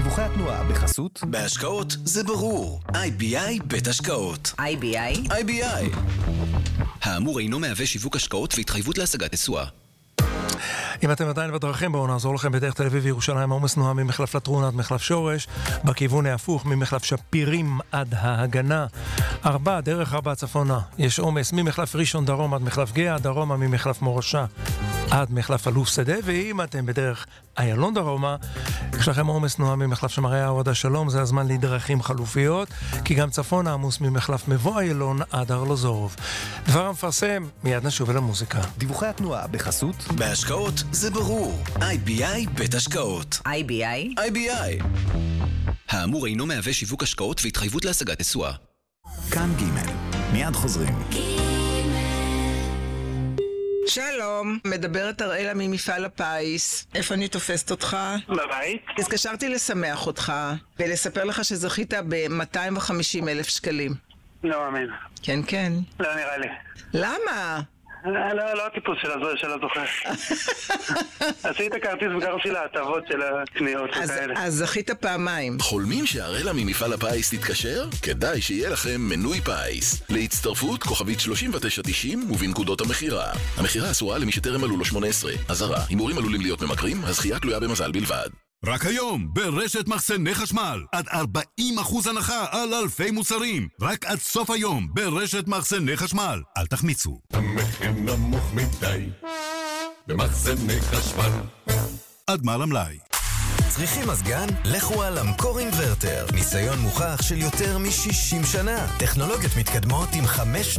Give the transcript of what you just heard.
דיווחי התנועה בחסות בהשקעות זה ברור. IBI בית השקעות. IBI. האמור אינו מהווה שיווק השקעות והתחייבות להשגת תשואה. אם אתם עדיין בדרכים, בואו נעזור לכם. בדרך תל אביב וירושלים עומס תנועה ממחלף לטרון עד מחלף שורש, בכיוון ההפוך ממחלף שפירים עד ההגנה. דרך 4 צפונה יש עומס ממחלף ראשון דרום עד מחלף גאה, דרומה ממחלף מורשה עד מחלף אלוף שדה, ואם אתם בדרך איילון דרומה, יש לכם עומס תנועה ממחלף שמריהו עד השלום. זה הזמן לדרכים חלופיות, כי גם צפונה עמוס ממחלף מבוא איילון עד ארלוזורוב. דבר המפרסם, מיד נשוב אל המוזיקה. דיווחי התנועה בחסות בהשקעות זה ברור. IBI בית השקעות. IBI. האמור אינו מהווה שיווק השקעות והתחייבות להשגת תשואה. כאן ג' מיד חוזרים. שלום, מדברת אראלה ממפעל הפיס. איפה אני תופסת אותך? בבית. התקשרתי לשמח אותך ולספר לך שזכית ב-250,000 שקלים. לא אמן. כן, כן. לא נראה לי. למה? לא הטיפוס של הזוכה. עשית כרטיס וגרתי להטבות של הקניות וכאלה. אז זכית פעמיים. חולמים שהראלה ממפעל הפיס תתקשר? כדאי שיהיה לכם מנוי פיס. להצטרפות כוכבית 3990 ובנקודות המחירה. המחירה אסורה למי שטרם מלאו לו 18. אזהרה, הימורים עלולים להיות ממכרים, הזכייה תלויה במזל בלבד. רק היום, ברשת מחסני חשמל, עד 40% הנחה על אלפי מוצרים. רק עד סוף היום, ברשת מחסני חשמל. אל תחמיצו. המחיר נמוך מדי, במחסני חשמל. עד גמר המלאי. צריכים מזגן? לכו על אמקור אינברטר. ניסיון מוכח של יותר מ-60 שנה. טכנולוגיות מתקדמות עם 5